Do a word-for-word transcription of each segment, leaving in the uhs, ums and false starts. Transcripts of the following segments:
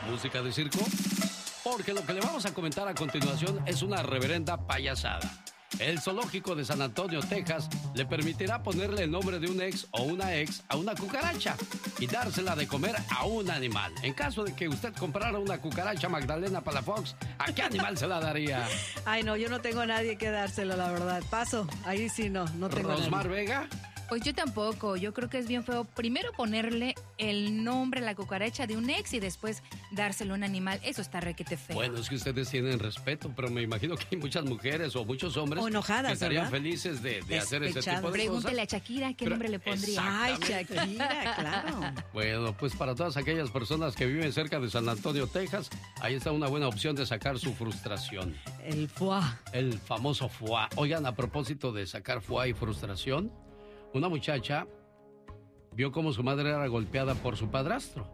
música de circo, porque lo que le vamos a comentar a continuación es una reverenda payasada. El zoológico de San Antonio, Texas, le permitirá ponerle el nombre de un ex o una ex a una cucaracha y dársela de comer a un animal. En caso de que usted comprara una cucaracha Magdalena Palafox, ¿a qué animal se la daría? Ay, no, yo no tengo a nadie que dársela, la verdad. Paso, ahí sí no, no tengo a nadie. ¿Rosmar Vega? Pues yo tampoco, yo creo que es bien feo primero ponerle el nombre a la cucaracha de un ex y después dárselo a un animal, eso está requete feo. Bueno, es que ustedes tienen respeto, pero me imagino que hay muchas mujeres o muchos hombres o enojadas, que estarían ¿verdad? felices de, de hacer ese tipo de cosas. Pregúntele a Shakira qué pero, nombre le pondría. Ay, Shakira, claro. Bueno, pues para todas aquellas personas que viven cerca de San Antonio, Texas, ahí está una buena opción de sacar su frustración. El foie. El famoso foie. Oigan, a propósito de sacar foie y frustración, una muchacha vio cómo su madre era golpeada por su padrastro.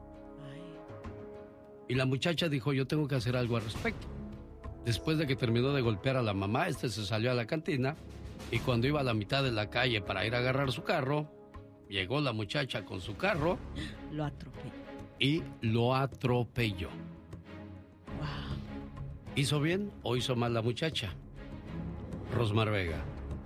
Y la muchacha dijo, yo tengo que hacer algo al respecto. Después de que terminó de golpear a la mamá, este se salió a la cantina y cuando iba a la mitad de la calle para ir a agarrar su carro, llegó la muchacha con su carro. Lo atropelló. Y lo atropelló. Wow. ¿Hizo bien o hizo mal la muchacha? Rosmar Vega.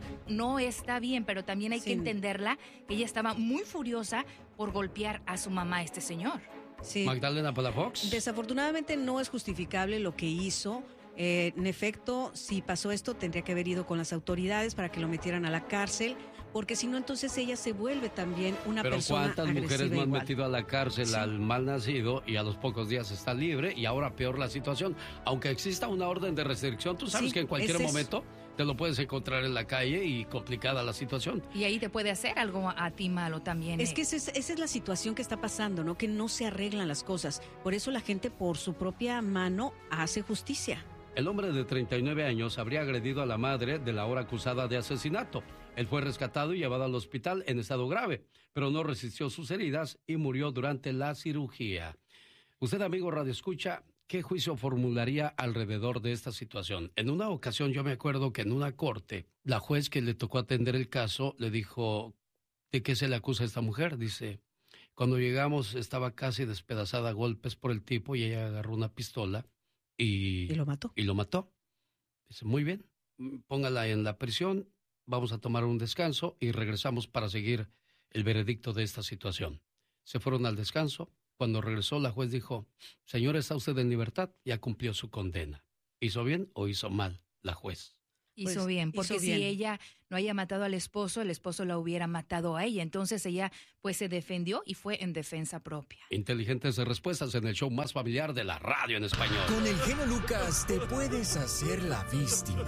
No está bien, pero también hay sí. que entenderla, que ella estaba muy furiosa por golpear a su mamá, este señor. Sí. Magdalena Palafox. Desafortunadamente no es justificable lo que hizo. Eh, en efecto, si pasó esto, tendría que haber ido con las autoridades para que lo metieran a la cárcel, porque si no, entonces ella se vuelve también una Pero persona ¿cuántas mujeres no han igual? metido a la cárcel sí. al mal nacido y a los pocos días está libre y ahora peor la situación? Aunque exista una orden de restricción, tú sabes sí, que en cualquier momento te lo puedes encontrar en la calle y complicada la situación. Y ahí te puede hacer algo a ti malo también. Es eh. que esa es, esa es la situación que está pasando, ¿no? Que no se arreglan las cosas. Por eso la gente por su propia mano hace justicia. El hombre de treinta y nueve años habría agredido a la madre de la ahora acusada de asesinato. Él fue rescatado y llevado al hospital en estado grave, pero no resistió sus heridas y murió durante la cirugía. Usted, amigo Radio Escucha, ¿qué juicio formularía alrededor de esta situación? En una ocasión yo me acuerdo que en una corte, la juez que le tocó atender el caso le dijo, ¿de qué se le acusa a esta mujer? Dice, cuando llegamos estaba casi despedazada a golpes por el tipo y ella agarró una pistola y... ¿Y lo mató? Y lo mató. Dice, muy bien, póngala en la prisión, vamos a tomar un descanso y regresamos para seguir el veredicto de esta situación. Se fueron al descanso. Cuando regresó, la juez dijo, señor, está usted en libertad, ya cumplió su condena. ¿Hizo bien o hizo mal la juez? Hizo pues, bien, porque hizo si bien. ella no haya matado al esposo, el esposo la hubiera matado a ella. Entonces ella pues se defendió y fue en defensa propia. Inteligentes respuestas en el show más familiar de la radio en español. Con el genio Lucas te puedes hacer la víctima.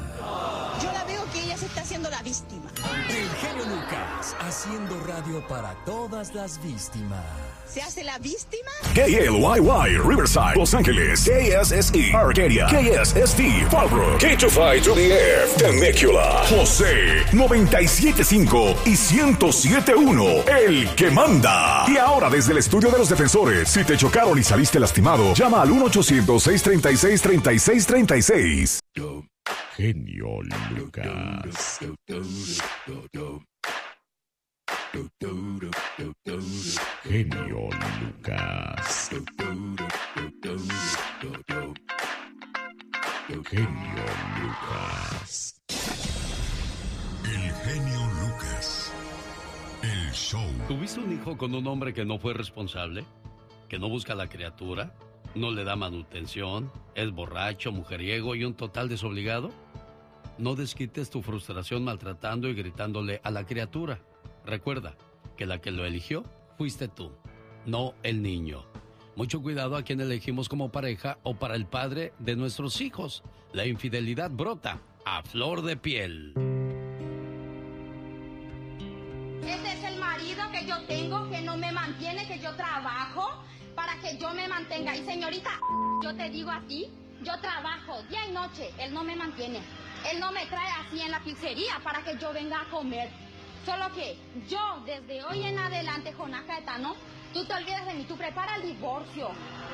Yo la veo que ella se está haciendo la víctima. El genio Lucas, haciendo radio para todas las víctimas. ¿Se hace la víctima? K L Y Y, Riverside, Los Ángeles. K S S E, Arcadia. K S S T, Fallbrook. K dos cinco to the F, Temecula. José, noventa y siete punto cinco y ciento siete punto uno. El que manda. Y ahora desde el estudio de los defensores, si te chocaron y saliste lastimado, llama al uno ochocientos, seiscientos treinta y seis, treinta y seis treinta y seis. Genio Lucas. Genio Lucas. Genio Lucas. El genio Lucas. El show. ¿Tuviste un hijo con un hombre que no fue responsable? ¿Que no busca a la criatura? ¿No le da manutención? ¿Es borracho, mujeriego y un total desobligado? No desquites tu frustración maltratando y gritándole a la criatura. Recuerda que la que lo eligió fuiste tú, no el niño. Mucho cuidado a quien elegimos como pareja o para el padre de nuestros hijos. La infidelidad brota a flor de piel. Este es el marido que yo tengo, que no me mantiene, que yo trabajo para que yo me mantenga. Y señorita, yo te digo a ti, yo trabajo día y noche, él no me mantiene. Él no me trae así en la pizzería para que yo venga a comer. Solo que yo, desde hoy en adelante, Jonás Caetano, tú te olvidas de mí, tú prepara el divorcio.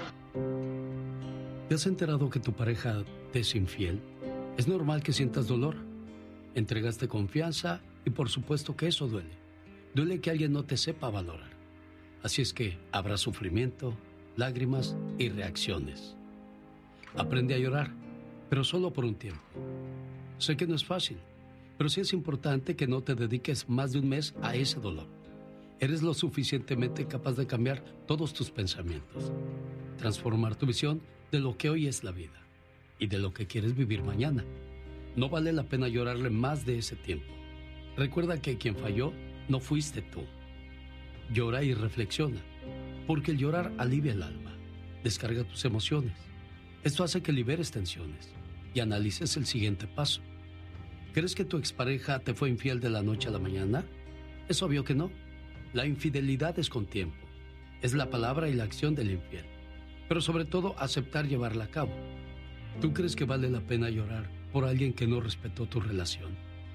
¿Te has enterado que tu pareja te es infiel? Es normal que sientas dolor. Entregaste confianza y por supuesto que eso duele. Duele que alguien no te sepa valorar. Así es que habrá sufrimiento, lágrimas y reacciones. Aprende a llorar, pero solo por un tiempo. Sé que no es fácil, pero sí es importante que no te dediques más de un mes a ese dolor. Eres lo suficientemente capaz de cambiar todos tus pensamientos, transformar tu visión de lo que hoy es la vida y de lo que quieres vivir mañana. No vale la pena llorarle más de ese tiempo. Recuerda que quien falló no fuiste tú. Llora y reflexiona, porque el llorar alivia el alma, descarga tus emociones. Esto hace que liberes tensiones y analices el siguiente paso. ¿Crees que tu expareja te fue infiel de la noche a la mañana? Es obvio que no. La infidelidad es con tiempo. Es la palabra y la acción del infiel. Pero sobre todo, aceptar llevarla a cabo. ¿Tú crees que vale la pena llorar por alguien que no respetó tu relación?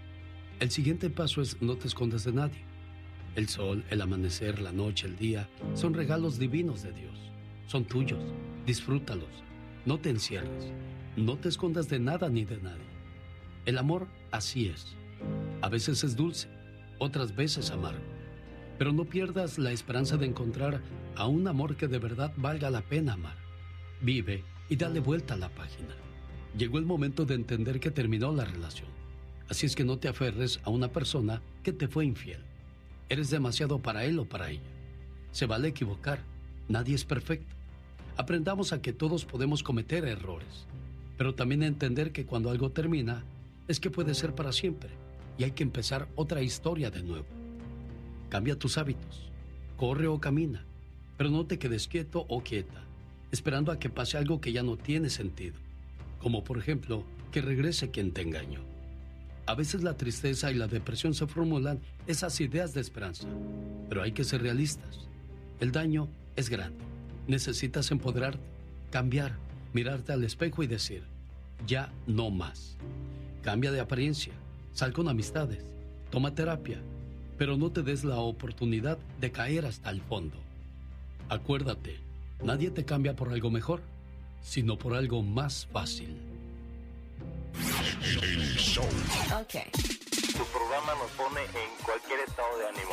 El siguiente paso es no te escondas de nadie. El sol, el amanecer, la noche, el día son regalos divinos de Dios. Son tuyos. Disfrútalos. No te encierres. No te escondas de nada ni de nadie. El amor así es. A veces es dulce, otras veces amargo. Pero no pierdas la esperanza de encontrar a un amor que de verdad valga la pena amar. Vive y dale vuelta a la página. Llegó el momento de entender que terminó la relación. Así es que no te aferres a una persona que te fue infiel. Eres demasiado para él o para ella. Se vale equivocar. Nadie es perfecto. Aprendamos a que todos podemos cometer errores, pero también entender que cuando algo termina, es que puede ser para siempre y hay que empezar otra historia de nuevo. Cambia tus hábitos, corre o camina, pero no te quedes quieto o quieta, esperando a que pase algo que ya no tiene sentido, como por ejemplo, que regrese quien te engañó. A veces la tristeza y la depresión se formulan esas ideas de esperanza, pero hay que ser realistas. El daño es grande. Necesitas empoderarte, cambiar, mirarte al espejo y decir, ya no más. Cambia de apariencia, sal con amistades, toma terapia, pero no te des la oportunidad de caer hasta el fondo. Acuérdate, nadie te cambia por algo mejor, sino por algo más fácil. El show. Ok. Tu programa nos pone en cualquier estado de ánimo.